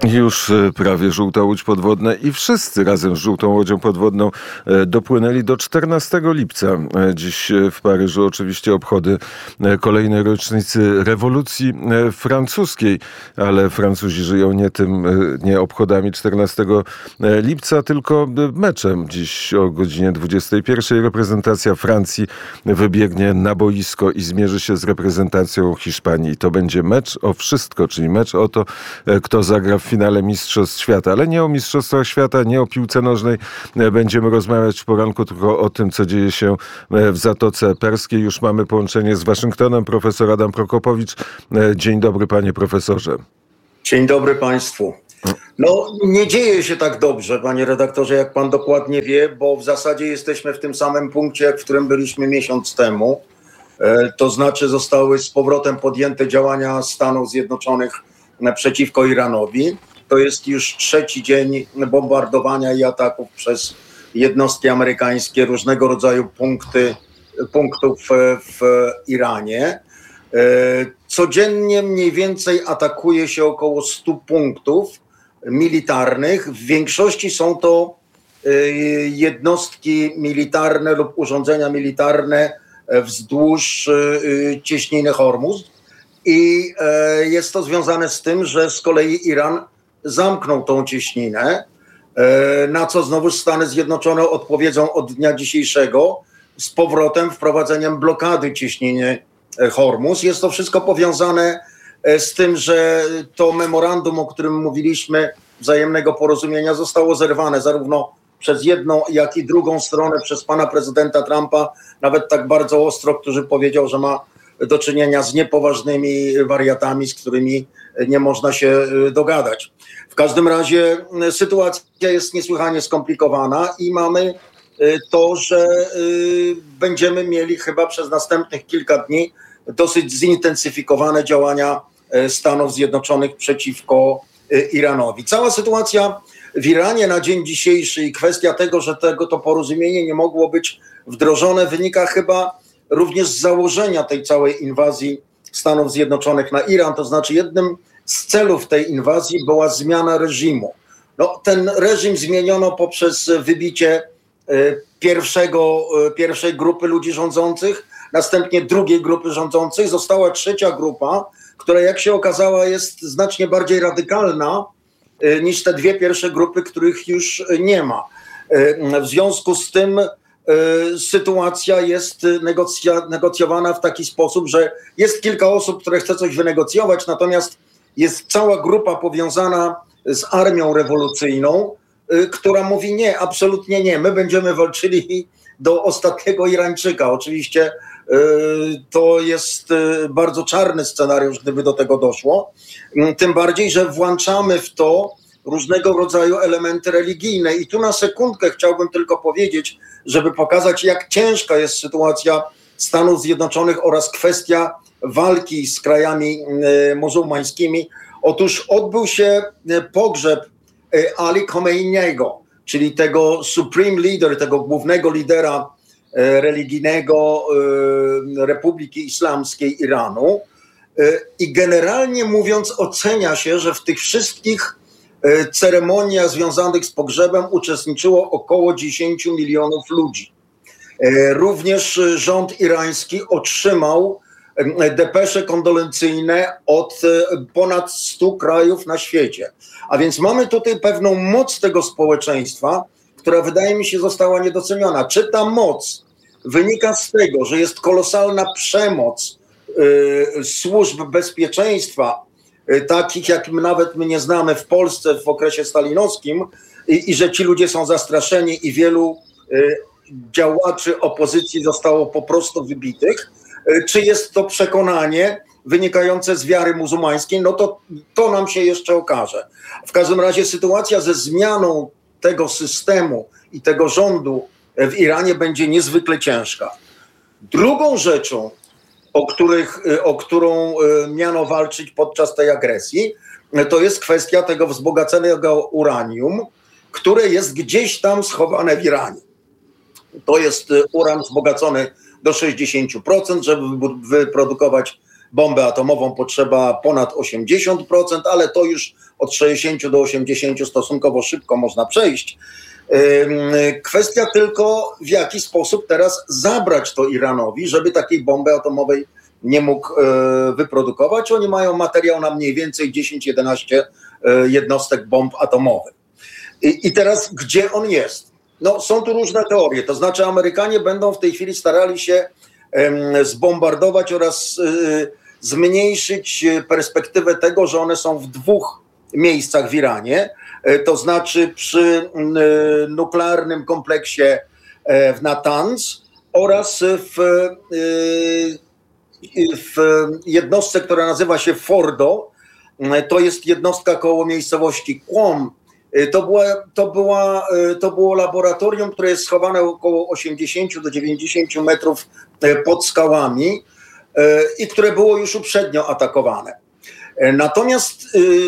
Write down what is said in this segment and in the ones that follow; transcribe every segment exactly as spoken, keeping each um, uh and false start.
Już prawie żółta łódź podwodna i wszyscy razem z żółtą łodzią podwodną dopłynęli do czternastego lipca. Dziś w Paryżu oczywiście obchody kolejnej rocznicy rewolucji francuskiej, ale Francuzi żyją nie tym, nie obchodami czternastego lipca, tylko meczem. Dziś o godzinie dwudziestej pierwszej reprezentacja Francji wybiegnie na boisko i zmierzy się z reprezentacją Hiszpanii. To będzie mecz o wszystko, czyli mecz o to, kto zagra w finale Mistrzostw Świata. Ale nie o Mistrzostwach Świata, nie o piłce nożnej będziemy rozmawiać w poranku, tylko o tym, co dzieje się w Zatoce Perskiej. Już mamy połączenie z Waszyngtonem. Profesor Adam Prokopowicz. Dzień dobry, panie profesorze. Dzień dobry państwu. No, nie dzieje się tak dobrze, panie redaktorze, jak pan dokładnie wie, bo w zasadzie jesteśmy w tym samym punkcie, jak w którym byliśmy miesiąc temu. To znaczy zostały z powrotem podjęte działania Stanów Zjednoczonych przeciwko Iranowi. To jest już trzeci dzień bombardowania i ataków przez jednostki amerykańskie różnego rodzaju punkty, punktów w Iranie. Codziennie mniej więcej atakuje się około stu punktów militarnych. W większości są to jednostki militarne lub urządzenia militarne wzdłuż cieśniny Hormuz. I jest to związane z tym, że z kolei Iran zamknął tą cieśninę, na co znowu Stany Zjednoczone odpowiedzą od dnia dzisiejszego z powrotem wprowadzeniem blokady cieśniny Hormuz. Jest to wszystko powiązane z tym, że to memorandum, o którym mówiliśmy, wzajemnego porozumienia, zostało zerwane zarówno przez jedną, jak i drugą stronę, przez pana prezydenta Trumpa, nawet tak bardzo ostro, który powiedział, że ma do czynienia z niepoważnymi wariatami, z którymi nie można się dogadać. W każdym razie sytuacja jest niesłychanie skomplikowana i mamy to, że będziemy mieli chyba przez następnych kilka dni dosyć zintensyfikowane działania Stanów Zjednoczonych przeciwko Iranowi. Cała sytuacja w Iranie na dzień dzisiejszy i kwestia tego, że tego to porozumienie nie mogło być wdrożone, wynika chyba również z założenia tej całej inwazji Stanów Zjednoczonych na Iran, to znaczy jednym z celów tej inwazji była zmiana reżimu. No, ten reżim zmieniono poprzez wybicie pierwszego, pierwszej grupy ludzi rządzących, następnie drugiej grupy rządzących. Została trzecia grupa, która jak się okazała jest znacznie bardziej radykalna niż te dwie pierwsze grupy, których już nie ma. W związku z tym sytuacja jest negocja, negocjowana w taki sposób, że jest kilka osób, które chce coś wynegocjować, natomiast jest cała grupa powiązana z armią rewolucyjną, która mówi nie, absolutnie nie, my będziemy walczyli do ostatniego Irańczyka. Oczywiście to jest bardzo czarny scenariusz, gdyby do tego doszło, tym bardziej, że włączamy w to różnego rodzaju elementy religijne. I tu na sekundkę chciałbym tylko powiedzieć, żeby pokazać, jak ciężka jest sytuacja Stanów Zjednoczonych oraz kwestia walki z krajami muzułmańskimi. Otóż odbył się pogrzeb Ali Khomeiniego, czyli tego supreme leader, tego głównego lidera religijnego Republiki Islamskiej Iranu. I generalnie mówiąc ocenia się, że w tych wszystkich ceremoniach związanych z pogrzebem uczestniczyło około dziesięć milionów ludzi. Również rząd irański otrzymał depesze kondolencyjne od ponad stu krajów na świecie. A więc mamy tutaj pewną moc tego społeczeństwa, która wydaje mi się została niedoceniona. Czy ta moc wynika z tego, że jest kolosalna przemoc y, służb bezpieczeństwa, takich jak nawet my nie znamy w Polsce w okresie stalinowskim i, i że ci ludzie są zastraszeni i wielu y, działaczy opozycji zostało po prostu wybitych, y, czy jest to przekonanie wynikające z wiary muzułmańskiej, no to to nam się jeszcze okaże. W każdym razie sytuacja ze zmianą tego systemu i tego rządu w Iranie będzie niezwykle ciężka. Drugą rzeczą, o, których, o którą miano walczyć podczas tej agresji, to jest kwestia tego wzbogaconego uranium, które jest gdzieś tam schowane w Iranie. To jest uran wzbogacony do sześćdziesiąt procent, żeby wyprodukować bombę atomową potrzeba ponad osiemdziesiąt procent, ale to już od sześćdziesięciu do osiemdziesięciu stosunkowo szybko można przejść. Kwestia tylko, w jaki sposób teraz zabrać to Iranowi, żeby takiej bomby atomowej nie mógł wyprodukować. Oni mają materiał na mniej więcej dziesięć jedenaście jednostek bomb atomowych. I, I teraz gdzie on jest? No, są tu różne teorie, to znaczy Amerykanie będą w tej chwili starali się um, zbombardować oraz y, zmniejszyć perspektywę tego, że one są w dwóch miejscach w Iranie, y, to znaczy przy y, nuklearnym kompleksie y, w Natanz oraz w, y, w jednostce, która nazywa się Fordo. Y, to jest jednostka koło miejscowości Qom. To, była, to, była, to było laboratorium, które jest schowane około osiemdziesiąt do dziewięćdziesięciu metrów pod skałami i które było już uprzednio atakowane. Natomiast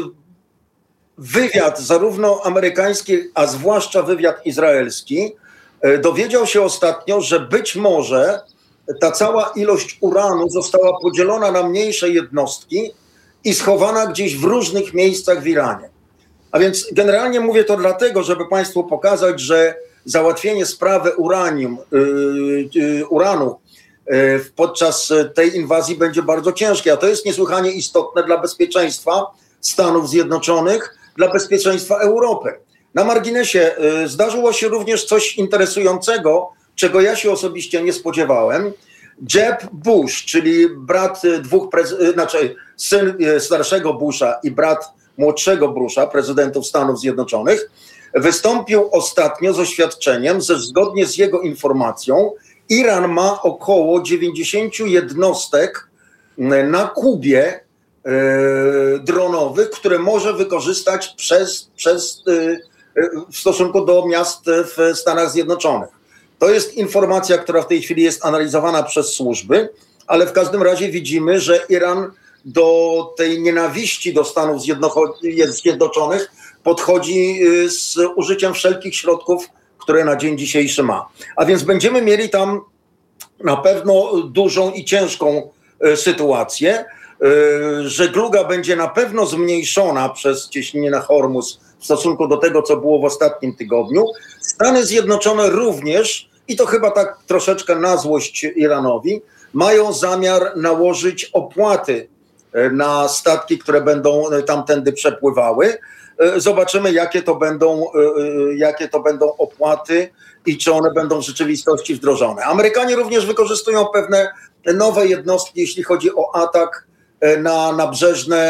wywiad zarówno amerykański, a zwłaszcza wywiad izraelski dowiedział się ostatnio, że być może ta cała ilość uranu została podzielona na mniejsze jednostki i schowana gdzieś w różnych miejscach w Iranie. A więc generalnie mówię to dlatego, żeby Państwu pokazać, że załatwienie sprawy uranium, yy, yy, uranu yy, podczas tej inwazji będzie bardzo ciężkie, a to jest niesłychanie istotne dla bezpieczeństwa Stanów Zjednoczonych, dla bezpieczeństwa Europy. Na marginesie yy, zdarzyło się również coś interesującego, czego ja się osobiście nie spodziewałem. Jeb Bush, czyli brat dwóch, prez- znaczy syn starszego Busha i brat młodszego Busha, prezydentów Stanów Zjednoczonych, wystąpił ostatnio z oświadczeniem, że zgodnie z jego informacją Iran ma około dziewięćdziesiąt jednostek na Kubie e, dronowych, które może wykorzystać przez, przez, e, w stosunku do miast w Stanach Zjednoczonych. To jest informacja, która w tej chwili jest analizowana przez służby, ale w każdym razie widzimy, że Iran do tej nienawiści do Stanów Zjednoczonych podchodzi z użyciem wszelkich środków, które na dzień dzisiejszy ma. A więc będziemy mieli tam na pewno dużą i ciężką sytuację. Żegluga będzie na pewno zmniejszona przez cieśninę Hormuz w stosunku do tego, co było w ostatnim tygodniu. Stany Zjednoczone również, i to chyba tak troszeczkę na złość Iranowi, mają zamiar nałożyć opłaty na statki, które będą tamtędy przepływały. Zobaczymy, jakie to będą, jakie to będą opłaty i czy one będą w rzeczywistości wdrożone. Amerykanie również wykorzystują pewne nowe jednostki, jeśli chodzi o atak na nabrzeżne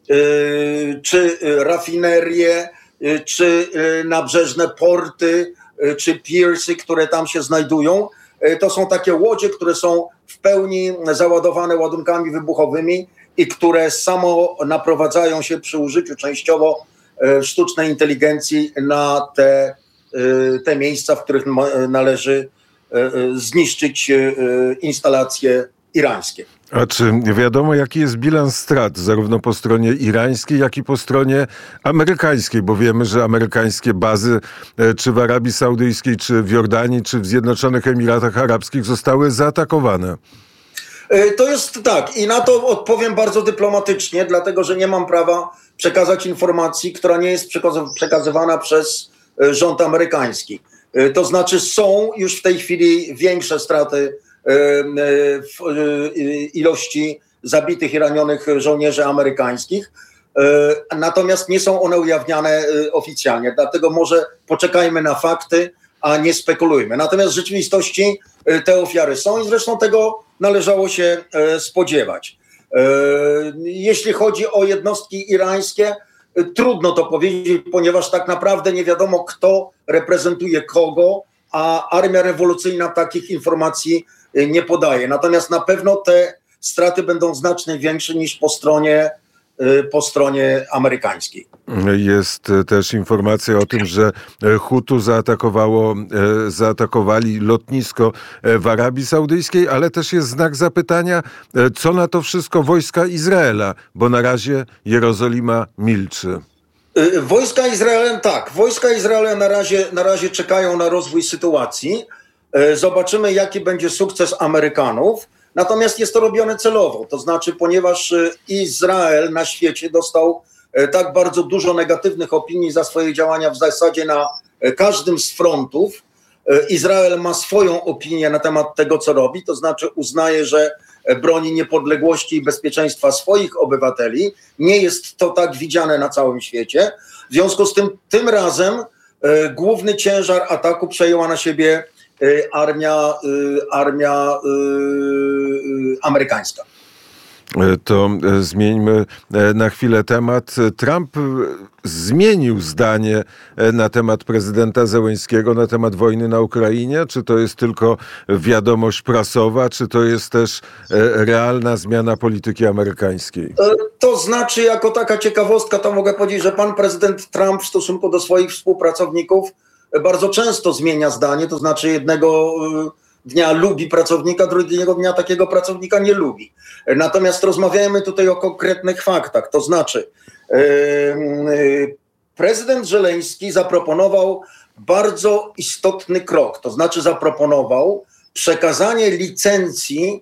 czy rafinerie, czy nabrzeżne porty, czy piersy, które tam się znajdują. To są takie łodzie, które są w pełni załadowane ładunkami wybuchowymi i które samo naprowadzają się przy użyciu częściowo sztucznej inteligencji na te, te miejsca, w których należy zniszczyć instalacje irańskie. A czy wiadomo, jaki jest bilans strat zarówno po stronie irańskiej, jak i po stronie amerykańskiej? Bo wiemy, że amerykańskie bazy czy w Arabii Saudyjskiej, czy w Jordanii, czy w Zjednoczonych Emiratach Arabskich zostały zaatakowane. To jest tak i na to odpowiem bardzo dyplomatycznie, dlatego że nie mam prawa przekazać informacji, która nie jest przekazywana przez rząd amerykański. To znaczy są już w tej chwili większe straty w ilości zabitych i ranionych żołnierzy amerykańskich, natomiast nie są one ujawniane oficjalnie, dlatego może poczekajmy na fakty, a nie spekulujmy. Natomiast w rzeczywistości te ofiary są i zresztą tego należało się spodziewać. Jeśli chodzi o jednostki irańskie, trudno to powiedzieć, ponieważ tak naprawdę nie wiadomo, kto reprezentuje kogo, a armia rewolucyjna takich informacji nie podaje. Natomiast na pewno te straty będą znacznie większe niż po stronie po stronie amerykańskiej. Jest też informacja o tym, że Hutu zaatakowało, zaatakowali lotnisko w Arabii Saudyjskiej, ale też jest znak zapytania, co na to wszystko wojska Izraela, bo na razie Jerozolima milczy. Wojska Izraela, tak, wojska Izraela na razie, na razie czekają na rozwój sytuacji. Zobaczymy, jaki będzie sukces Amerykanów. Natomiast jest to robione celowo, to znaczy ponieważ Izrael na świecie dostał tak bardzo dużo negatywnych opinii za swoje działania w zasadzie na każdym z frontów. Izrael ma swoją opinię na temat tego, co robi, to znaczy uznaje, że broni niepodległości i bezpieczeństwa swoich obywateli. Nie jest to tak widziane na całym świecie. W związku z tym tym razem e, główny ciężar ataku przejęła na siebie e, armia, e, armia e, amerykańska. To zmieńmy na chwilę temat. Trump zmienił zdanie na temat prezydenta Zełenskiego, na temat wojny na Ukrainie? Czy to jest tylko wiadomość prasowa, czy to jest też realna zmiana polityki amerykańskiej? To znaczy, jako taka ciekawostka, to mogę powiedzieć, że pan prezydent Trump w stosunku do swoich współpracowników bardzo często zmienia zdanie, to znaczy jednego dnia lubi pracownika, drugiego dnia takiego pracownika nie lubi. Natomiast rozmawiamy tutaj o konkretnych faktach, to znaczy yy, prezydent Żeleński zaproponował bardzo istotny krok, to znaczy zaproponował przekazanie licencji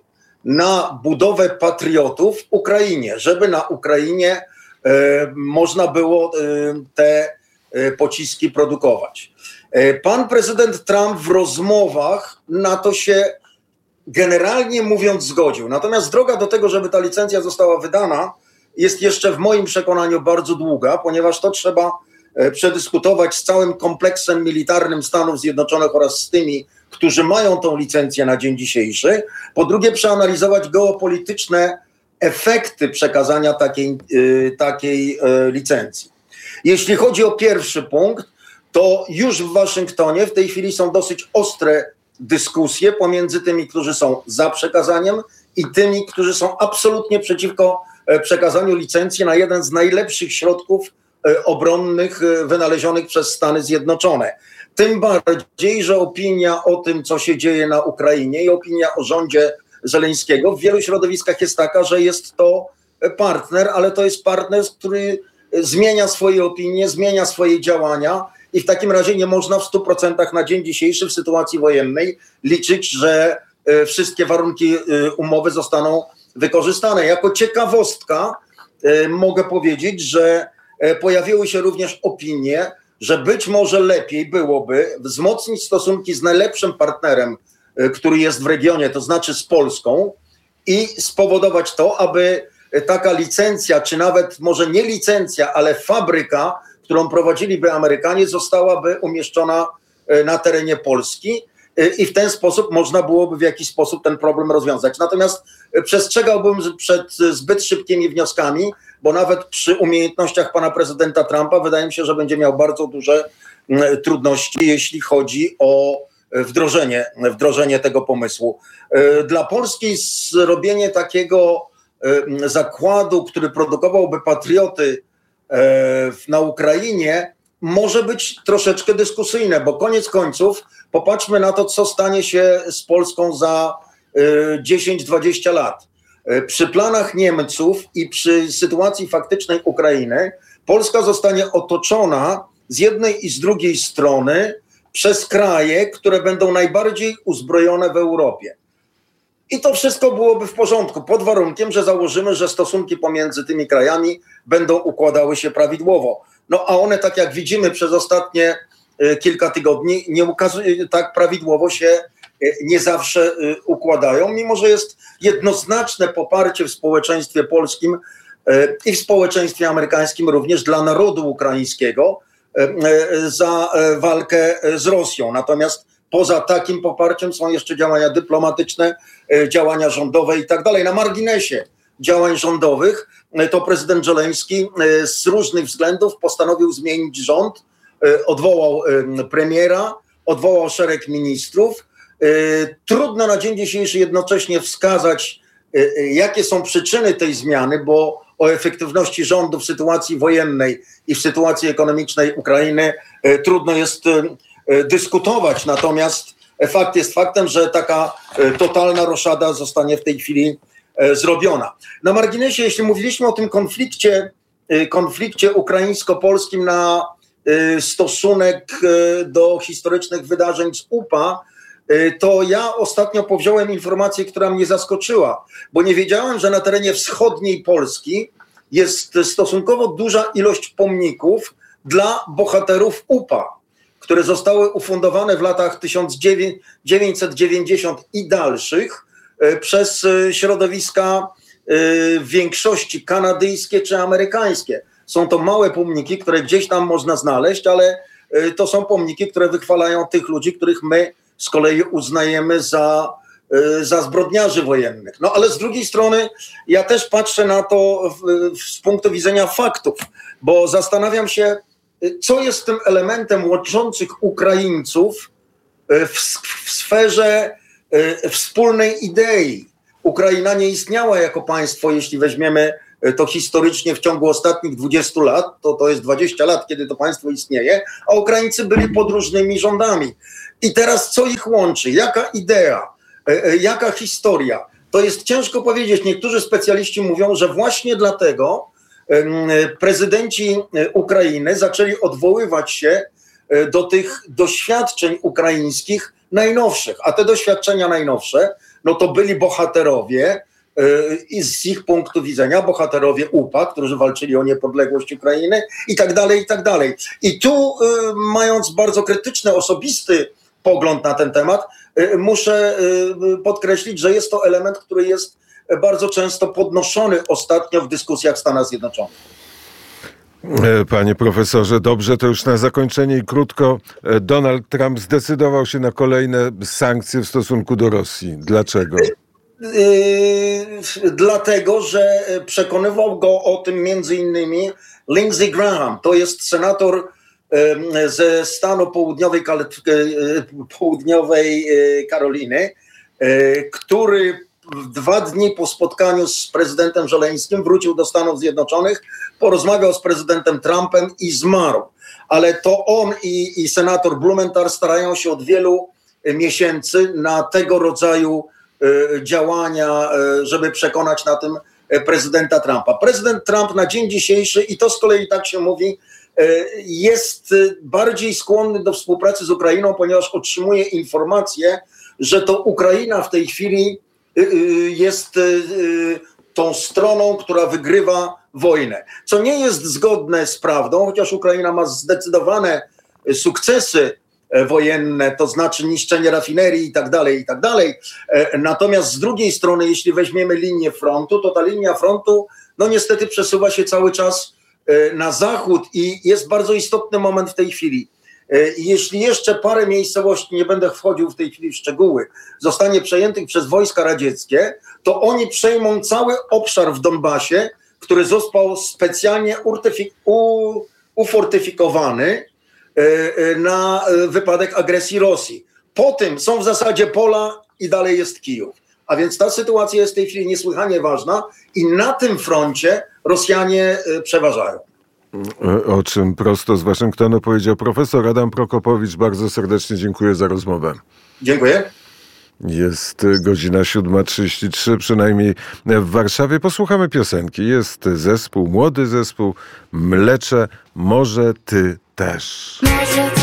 na budowę patriotów w Ukrainie, żeby na Ukrainie yy, można było yy, te yy, pociski produkować. Pan prezydent Trump w rozmowach na to się generalnie mówiąc zgodził. Natomiast droga do tego, żeby ta licencja została wydana, jest jeszcze w moim przekonaniu bardzo długa, ponieważ to trzeba przedyskutować z całym kompleksem militarnym Stanów Zjednoczonych oraz z tymi, którzy mają tą licencję na dzień dzisiejszy. Po drugie, przeanalizować geopolityczne efekty przekazania takiej, takiej licencji. Jeśli chodzi o pierwszy punkt, to już w Waszyngtonie w tej chwili są dosyć ostre dyskusje pomiędzy tymi, którzy są za przekazaniem i tymi, którzy są absolutnie przeciwko przekazaniu licencji na jeden z najlepszych środków obronnych wynalezionych przez Stany Zjednoczone. Tym bardziej, że opinia o tym, co się dzieje na Ukrainie i opinia o rządzie Żeleńskiego w wielu środowiskach jest taka, że jest to partner, ale to jest partner, który zmienia swoje opinie, zmienia swoje działania. I w takim razie nie można w stu procentach na dzień dzisiejszy w sytuacji wojennej liczyć, że wszystkie warunki umowy zostaną wykorzystane. Jako ciekawostka mogę powiedzieć, że pojawiły się również opinie, że być może lepiej byłoby wzmocnić stosunki z najlepszym partnerem, który jest w regionie, to znaczy z Polską, i spowodować to, aby taka licencja, czy nawet może nie licencja, ale fabryka, którą prowadziliby Amerykanie, zostałaby umieszczona na terenie Polski i w ten sposób można byłoby w jakiś sposób ten problem rozwiązać. Natomiast przestrzegałbym przed zbyt szybkimi wnioskami, bo nawet przy umiejętnościach pana prezydenta Trumpa wydaje mi się, że będzie miał bardzo duże trudności, jeśli chodzi o wdrożenie, wdrożenie tego pomysłu. Dla Polski zrobienie takiego zakładu, który produkowałby patrioty na Ukrainie, może być troszeczkę dyskusyjne, bo koniec końców popatrzmy na to, co stanie się z Polską za dziesięć dwadzieścia lat. Przy planach Niemców i przy sytuacji faktycznej Ukrainy Polska zostanie otoczona z jednej i z drugiej strony przez kraje, które będą najbardziej uzbrojone w Europie. I to wszystko byłoby w porządku, pod warunkiem, że założymy, że stosunki pomiędzy tymi krajami będą układały się prawidłowo. No a one, tak jak widzimy przez ostatnie kilka tygodni, nie ukazuje, tak prawidłowo się nie zawsze układają, mimo że jest jednoznaczne poparcie w społeczeństwie polskim i w społeczeństwie amerykańskim również dla narodu ukraińskiego za walkę z Rosją. Natomiast poza takim poparciem są jeszcze działania dyplomatyczne, działania rządowe i tak dalej. Na marginesie działań rządowych to prezydent Żeleński z różnych względów postanowił zmienić rząd, odwołał premiera, odwołał szereg ministrów. Trudno na dzień dzisiejszy jednocześnie wskazać, jakie są przyczyny tej zmiany, bo o efektywności rządu w sytuacji wojennej i w sytuacji ekonomicznej Ukrainy trudno jest dyskutować, natomiast fakt jest faktem, że taka totalna roszada zostanie w tej chwili zrobiona. Na marginesie, jeśli mówiliśmy o tym konflikcie, konflikcie ukraińsko-polskim na stosunek do historycznych wydarzeń z U P A, to ja ostatnio powziąłem informację, która mnie zaskoczyła, bo nie wiedziałem, że na terenie wschodniej Polski jest stosunkowo duża ilość pomników dla bohaterów U P A, które zostały ufundowane w latach tysiąc dziewięćset dziewięćdziesiątych i dalszych przez środowiska w większości kanadyjskie czy amerykańskie. Są to małe pomniki, które gdzieś tam można znaleźć, ale to są pomniki, które wychwalają tych ludzi, których my z kolei uznajemy za, za zbrodniarzy wojennych. No ale z drugiej strony ja też patrzę na to w, z punktu widzenia faktów, bo zastanawiam się, co jest tym elementem łączących Ukraińców w, w sferze wspólnej idei. Ukraina nie istniała jako państwo, jeśli weźmiemy to historycznie w ciągu ostatnich dwudziestu lat, to to jest dwadzieścia lat, kiedy to państwo istnieje, a Ukraińcy byli pod różnymi rządami. I teraz co ich łączy? Jaka idea? Jaka historia? To jest ciężko powiedzieć. Niektórzy specjaliści mówią, że właśnie dlatego prezydenci Ukrainy zaczęli odwoływać się do tych doświadczeń ukraińskich najnowszych. A te doświadczenia najnowsze, no to byli bohaterowie i z ich punktu widzenia bohaterowie U P A, którzy walczyli o niepodległość Ukrainy i tak dalej, i tak dalej. I tu mając bardzo krytyczny, osobisty pogląd na ten temat, muszę podkreślić, że jest to element, który jest bardzo często podnoszony ostatnio w dyskusjach w Stanach Zjednoczonych. Panie profesorze, dobrze, to już na zakończenie i krótko. Donald Trump zdecydował się na kolejne sankcje w stosunku do Rosji. Dlaczego? Yy, dlatego, że przekonywał go o tym między innymi Lindsey Graham. To jest senator yy, ze stanu południowej, yy, południowej yy, Karoliny, yy, który dwa dni po spotkaniu z prezydentem Żeleńskim wrócił do Stanów Zjednoczonych, porozmawiał z prezydentem Trumpem i zmarł. Ale to on i, i senator Blumenthal starają się od wielu miesięcy na tego rodzaju działania, żeby przekonać na tym prezydenta Trumpa. Prezydent Trump na dzień dzisiejszy, i to z kolei tak się mówi, jest bardziej skłonny do współpracy z Ukrainą, ponieważ otrzymuje informację, że to Ukraina w tej chwili jest tą stroną, która wygrywa wojnę. Co nie jest zgodne z prawdą, chociaż Ukraina ma zdecydowane sukcesy wojenne, to znaczy niszczenie rafinerii i tak dalej, i tak dalej. Natomiast z drugiej strony, jeśli weźmiemy linię frontu, to ta linia frontu, no niestety przesuwa się cały czas na zachód i jest bardzo istotny moment w tej chwili. Jeśli jeszcze parę miejscowości, nie będę wchodził w tej chwili w szczegóły, zostanie przejętych przez wojska radzieckie, to oni przejmą cały obszar w Donbasie, który został specjalnie u, ufortyfikowany na wypadek agresji Rosji. Po tym są w zasadzie pola i dalej jest Kijów. A więc ta sytuacja jest w tej chwili niesłychanie ważna i na tym froncie Rosjanie przeważają. O czym prosto z Waszyngtonu powiedział profesor Adam Prokopowicz. Bardzo serdecznie dziękuję za rozmowę. Dziękuję. Jest godzina siódma trzydzieści trzy, przynajmniej w Warszawie. Posłuchamy piosenki. Jest zespół, młody zespół Mlecze, może ty też. Może ty